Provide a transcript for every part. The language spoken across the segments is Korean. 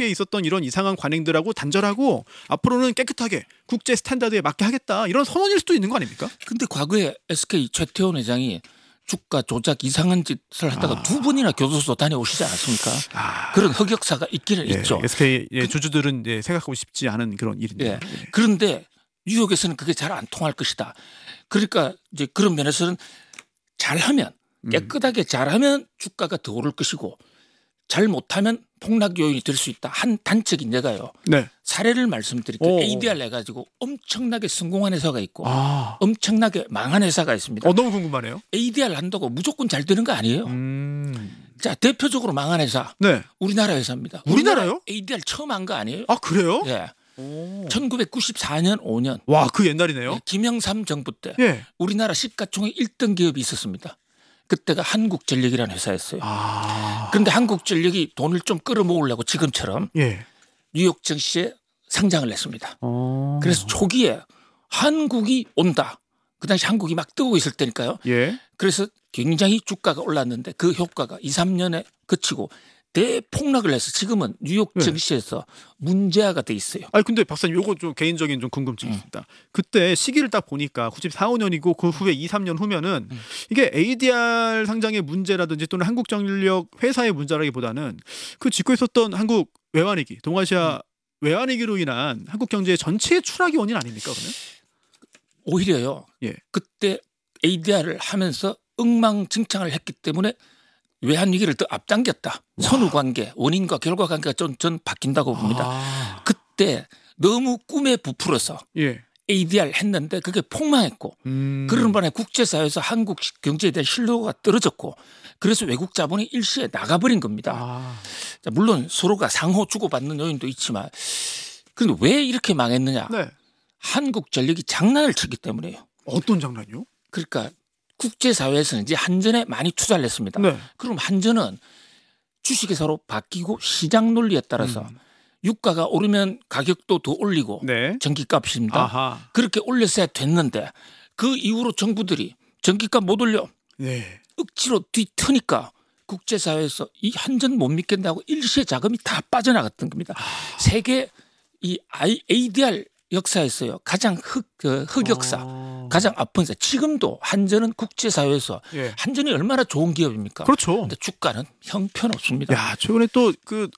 한국에 있었던 이런 이상한 관행들하고 단절하고 앞으로는 깨끗하게 국제 스탠다드에 맞게 하겠다 이런 선언일 수도 있는 거 아닙니까? 근데 과거에 SK 최태원 회장이 주가 조작 이상한 짓을 하다가 두 번이나 교도소 다녀오시지 않았습니까? 그런 흑역사가 있기는 있죠. SK 주주들은 생각하고 싶지 않은 그런 일인데. 그런데 뉴욕에서는 그게 잘 안 통할 것이다. 그러니까 이제 그런 면에서는 잘하면 깨끗하게 잘하면 주가가 더 오를 것이고 잘 못하면 폭락 요인이 될 수 있다. 한 단적인 예가요. 사례를 말씀드릴게요. ADR 해가지고 엄청나게 성공한 회사가 있고 엄청나게 망한 회사가 있습니다. 너무 궁금하네요. ADR 한다고 무조건 잘 되는 거 아니에요. 자, 대표적으로 망한 회사. 우리나라 회사입니다. 우리나라요? ADR 처음 한 거 아니에요? 그래요? 1994년 5년. 와, 그 옛날이네요. 김영삼 정부 때 우리나라 시가총액 1등 기업이 있었습니다. 그때가 한국전력이라는 회사였어요. 그런데 한국전력이 돈을 좀 끌어모으려고 지금처럼 뉴욕 증시에 상장을 했습니다. 그래서 초기에 한국이 온다. 그 당시 한국이 막 뜨고 있을 때니까요. 그래서 굉장히 주가가 올랐는데 그 효과가 2, 3년에 그치고 대폭락을 해서 지금은 뉴욕 증시에서 문제화가 돼 있어요. 근데 박사님 요거 좀 개인적인 좀 궁금증이 있습니다. 그때 시기를 딱 보니까 94, 5년이고 그 후에 2, 3년 후면은 이게 ADR 상장의 문제라든지 또는 한국전력 회사의 문제라기보다는 그 짚고 있었던 한국 외환위기, 동아시아 외환위기로 인한 한국 경제의 전체 추락이 원인 아닙니까? 그러면? 오히려요. 그때 ADR을 하면서 엉망진창을 했기 때문에 외환위기를 더 앞당겼다. 선후관계, 원인과 결과관계가 전 바뀐다고 봅니다. 그때 너무 꿈에 부풀어서 ADR 했는데 그게 폭망했고 그런 반에 국제사회에서 한국 경제에 대한 신뢰가 떨어졌고 그래서 외국 자본이 일시에 나가버린 겁니다. 자, 물론 서로가 상호 주고받는 요인도 있지만 그런데 왜 이렇게 망했느냐. 한국전력이 장난을 쳤기 때문에요. 어떤 장난이요? 그러니까 국제사회에서는 이제 한전에 많이 투자를 했습니다. 그럼 한전은 주식회사로 바뀌고 시장 논리에 따라서 유가가 오르면 가격도 더 올리고 전기값입니다. 그렇게 올렸어야 됐는데 그 이후로 정부들이 전기값 못 올려 억지로 뒤트니까 국제사회에서 이 한전 못 믿겠다고 일시에 자금이 다 빠져나갔던 겁니다. 세계 이 ADR 역사에서요 가장 흑역사 가장 아픈 회사. 지금도 한전은 국제사회에서 한전이 얼마나 좋은 기업입니까? 그렇죠. 근데 주가는 형편없습니다. 최근에 또 그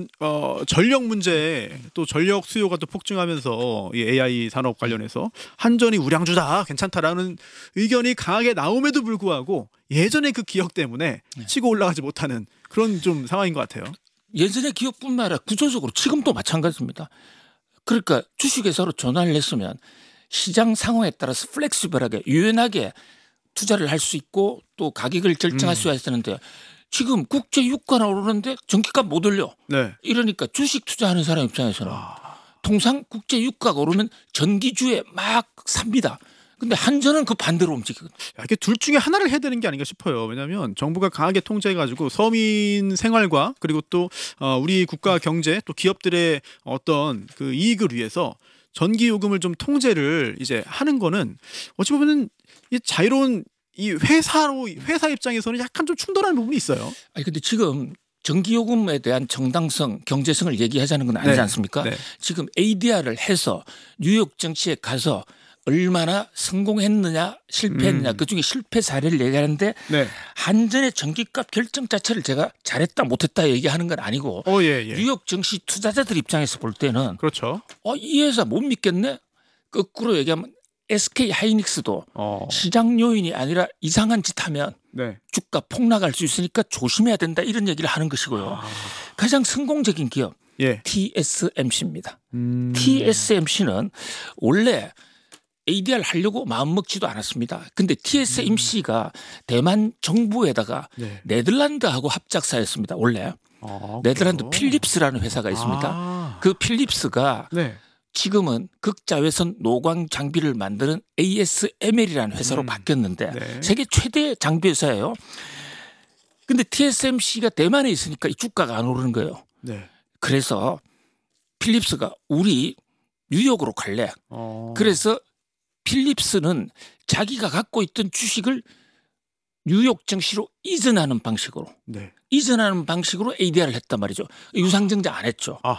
전력 문제 또 전력 수요가 또 폭증하면서 이 AI 산업 관련해서 한전이 우량주다 괜찮다라는 의견이 강하게 나옴에도 불구하고 예전의 그 기억 때문에 치고 올라가지 못하는 그런 좀 상황인 것 같아요. 예전의 기업뿐만 아니라 구조적으로 지금도 마찬가지입니다. 그러니까 주식회사로 전환을 했으면 시장 상황에 따라서 플렉시블하게 유연하게 투자를 할 수 있고 또 가격을 결정할 수 있었는데 지금 국제 유가나 오르는데 전기값 못 올려. 이러니까 주식 투자하는 사람 입장에서는 통상 국제 유가가 오르면 전기주에 막 삽니다. 근데 한전은 그 반대로 움직이거든요. 이게 둘 중에 하나를 해야 되는 게 아닌가 싶어요. 왜냐하면 정부가 강하게 통제해가지고 서민 생활과 그리고 또 우리 국가 경제 또 기업들의 어떤 그 이익을 위해서 전기 요금을 좀 통제를 이제 하는 거는 어찌 보면은 이 자유로운 이 회사 입장에서는 약간 좀 충돌하는 부분이 있어요. 근데 지금 전기요금에 대한 정당성, 경제성을 얘기하자는 건 아니지 않습니까? 지금 ADR을 해서 뉴욕 증시에 가서 얼마나 성공했느냐 실패했느냐 그중에 실패 사례를 얘기하는데 한전의 전기값 결정 자체를 제가 잘했다 못했다 얘기하는 건 아니고 뉴욕 증시 투자자들 입장에서 볼 때는 이 회사 못 믿겠네. 거꾸로 얘기하면 SK 하이닉스도 시장 요인이 아니라 이상한 짓 하면 주가 폭락할 수 있으니까 조심해야 된다 이런 얘기를 하는 것이고요. 가장 성공적인 기업 TSMC입니다. TSMC는 원래 ADR 하려고 마음먹지도 않았습니다. 근데 TSMC가 대만 정부에다가 네덜란드하고 합작사였습니다. 원래 네덜란드 필립스라는 회사가 있습니다. 그 필립스가 지금은 극자외선 노광 장비를 만드는 ASML이라는 회사로 바뀌었는데 세계 최대 장비 회사예요. 근데 TSMC가 대만에 있으니까 이 주가가 안 오르는 거예요. 그래서 필립스가 우리 뉴욕으로 갈래. 그래서 필립스는 자기가 갖고 있던 주식을 뉴욕 증시로 이전하는 방식으로 ADR을 했단 말이죠. 유상증자 안 했죠.